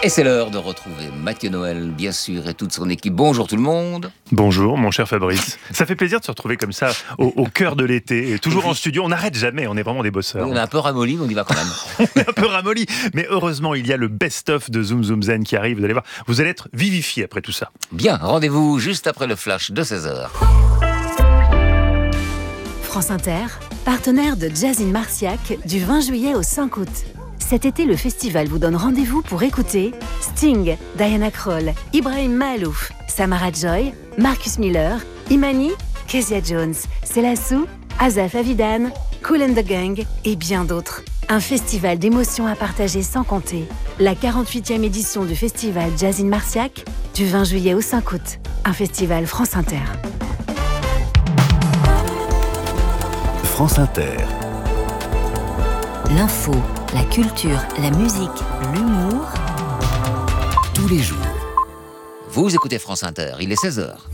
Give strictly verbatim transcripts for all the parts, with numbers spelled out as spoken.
Et c'est l'heure de retrouver Mathieu Noël, bien sûr, et toute son équipe. Bonjour tout le monde. Bonjour mon cher Fabrice. Ça fait plaisir de se retrouver comme ça au, au cœur de l'été, et toujours en studio. On n'arrête jamais, on est vraiment des bosseurs. Oui, on est un peu ramolli, mais on y va quand même. On est un peu ramolli, mais heureusement il y a le best-of de Zoom Zoom Zen qui arrive. Vous allez voir, vous allez être vivifié après tout ça. Bien, rendez-vous juste après le flash de seize heures. France Inter, partenaire de Jazz in Marciac du vingt juillet au cinq août. Cet été, le festival vous donne rendez-vous pour écouter Sting, Diana Krall, Ibrahim Maalouf, Samara Joy, Marcus Miller, Imani, Kezia Jones, Selassou, Asaf Avidan, Kool and the Gang et bien d'autres. Un festival d'émotions à partager sans compter. La quarante-huitième édition du festival Jazz in Marciac du vingt juillet au cinq août. Un festival France Inter. France Inter. L'info, la culture, la musique, l'humour. Tous les jours. Vous écoutez France Inter, il est seize heures.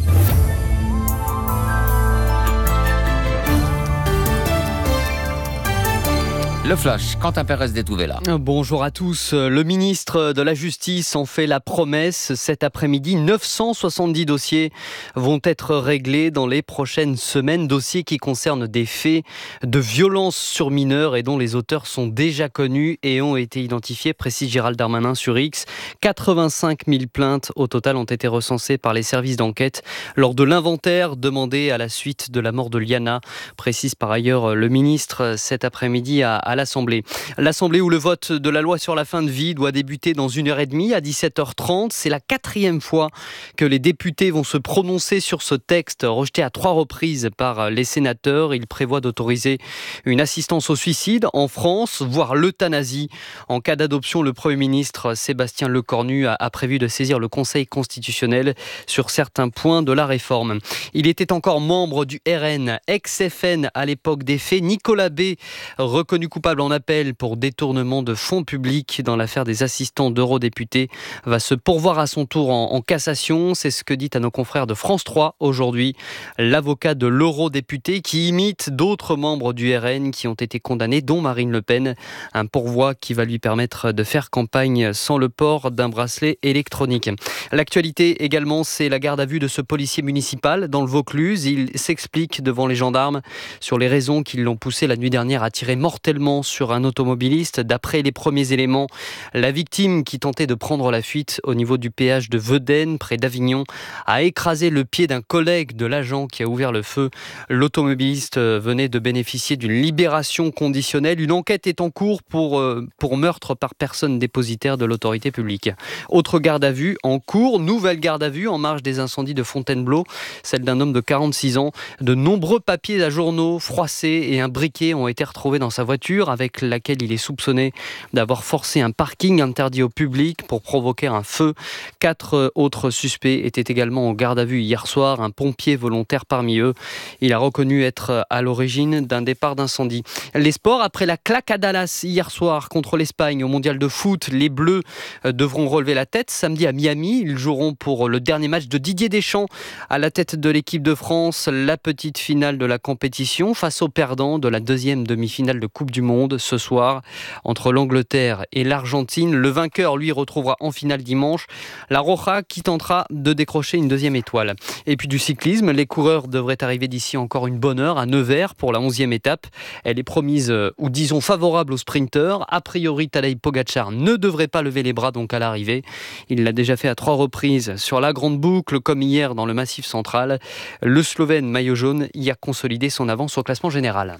Le flash, Quentin Pérez d'Etouvela. Bonjour à tous. Le ministre de la Justice en fait la promesse. Cet après-midi, neuf cent soixante-dix dossiers vont être réglés dans les prochaines semaines. Dossiers qui concernent des faits de violence sur mineurs et dont les auteurs sont déjà connus et ont été identifiés, précise Gérald Darmanin sur X. quatre-vingt-cinq mille plaintes au total ont été recensées par les services d'enquête lors de l'inventaire demandé à la suite de la mort de Liana, précise par ailleurs le ministre cet après-midi à, à l'Assemblée. L'Assemblée où le vote de la loi sur la fin de vie doit débuter dans une heure et demie à dix-sept heures trente. C'est la quatrième fois que les députés vont se prononcer sur ce texte rejeté à trois reprises par les sénateurs. Il prévoit d'autoriser une assistance au suicide en France, voire l'euthanasie. En cas d'adoption, le Premier ministre Sébastien Lecornu a, a prévu de saisir le Conseil constitutionnel sur certains points de la réforme. Il était encore membre du R N, ex-F N à l'époque des faits. Nicolas B, reconnu coupable en appel pour détournement de fonds publics dans l'affaire des assistants d'eurodéputés, va se pourvoir à son tour en, en cassation. C'est ce que dit à nos confrères de France trois aujourd'hui l'avocat de l'eurodéputé qui imite d'autres membres du R N qui ont été condamnés, dont Marine Le Pen. Un pourvoi qui va lui permettre de faire campagne sans le port d'un bracelet électronique. L'actualité également, c'est la garde à vue de ce policier municipal dans le Vaucluse. Il s'explique devant les gendarmes sur les raisons qui l'ont poussé la nuit dernière à tirer mortellement sur un automobiliste. D'après les premiers éléments, la victime qui tentait de prendre la fuite au niveau du péage de Vedène, près d'Avignon, a écrasé le pied d'un collègue de l'agent qui a ouvert le feu. L'automobiliste venait de bénéficier d'une libération conditionnelle. Une enquête est en cours pour, pour meurtre par personne dépositaire de l'autorité publique. Autre garde à vue en cours, nouvelle garde à vue en marge des incendies de Fontainebleau, celle d'un homme de quarante-six ans. De nombreux papiers à journaux froissés et un briquet ont été retrouvés dans sa voiture, avec laquelle il est soupçonné d'avoir forcé un parking interdit au public pour provoquer un feu. Quatre autres suspects étaient également en garde à vue hier soir, un pompier volontaire parmi eux. Il a reconnu être à l'origine d'un départ d'incendie. Les sports, après la claque à Dallas hier soir contre l'Espagne au mondial de foot, les Bleus devront relever la tête. Samedi à Miami, ils joueront pour le dernier match de Didier Deschamps à la tête de l'équipe de France, la petite finale de la compétition face aux perdants de la deuxième demi-finale de Coupe du Monde ce soir entre l'Angleterre et l'Argentine. Le vainqueur, lui, retrouvera en finale dimanche la Roja qui tentera de décrocher une deuxième étoile. Et puis du cyclisme, les coureurs devraient arriver d'ici encore une bonne heure à Nevers pour la onzième étape. Elle est promise, ou disons favorable aux sprinteurs. A priori, Tadej Pogacar ne devrait pas lever les bras donc à l'arrivée. Il l'a déjà fait à trois reprises sur la grande boucle, comme hier dans le Massif central. Le Slovène maillot jaune y a consolidé son avance au classement général.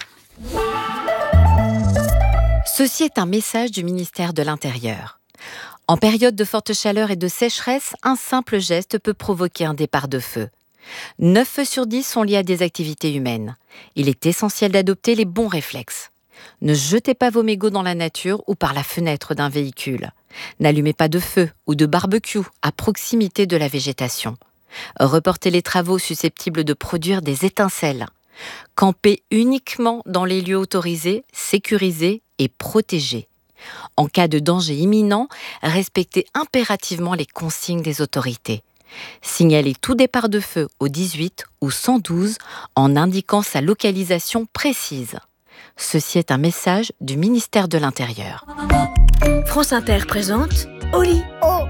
Ceci est un message du ministère de l'Intérieur. En période de forte chaleur et de sécheresse, un simple geste peut provoquer un départ de feu. neuf feux sur dix sont liés à des activités humaines. Il est essentiel d'adopter les bons réflexes. Ne jetez pas vos mégots dans la nature ou par la fenêtre d'un véhicule. N'allumez pas de feu ou de barbecue à proximité de la végétation. Reportez les travaux susceptibles de produire des étincelles. Campez uniquement dans les lieux autorisés, sécurisés et protégés. En cas de danger imminent, respectez impérativement les consignes des autorités. Signalez tout départ de feu au dix-huit ou cent douze en indiquant sa localisation précise. Ceci est un message du ministère de l'Intérieur. France Inter présente Oli. Oh.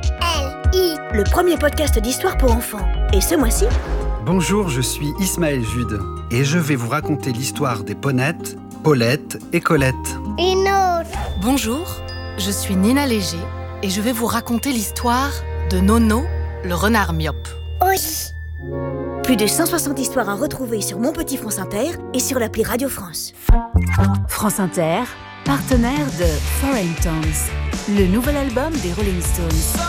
le premier podcast d'histoire pour enfants. Et ce mois-ci, bonjour, je suis Ismaël Jude et je vais vous raconter l'histoire des Ponettes, Paulette et Colette. Une autre. Bonjour, je suis Nina Léger et je vais vous raconter l'histoire de Nono, le renard myope. Oui. Plus de cent soixante histoires à retrouver sur Mon Petit France Inter et sur l'appli Radio France. France Inter, partenaire de Foreign Tones, le nouvel album des Rolling Stones.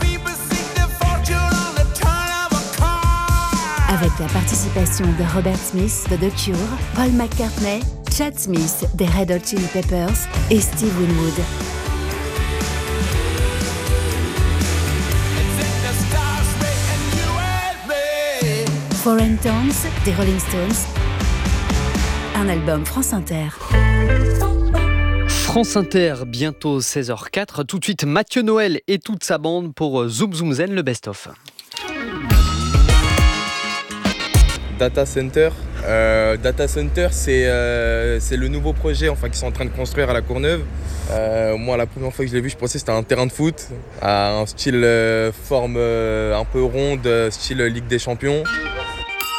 Avec la participation de Robert Smith de The Cure, Paul McCartney, Chad Smith des Red Hot Chili Peppers et Steve Winwood. Foreign Tones des Rolling Stones, un album France Inter. France Inter, bientôt seize heures quatre. Tout de suite, Mathieu Noël et toute sa bande pour Zoom Zoom Zen, le best-of. Data Center. Euh, Data Center, c'est, euh, c'est le nouveau projet enfin, qu'ils sont en train de construire à La Courneuve. Euh, moi, la première fois que je l'ai vu, je pensais que c'était un terrain de foot, à un style euh, forme euh, un peu ronde, style Ligue des Champions.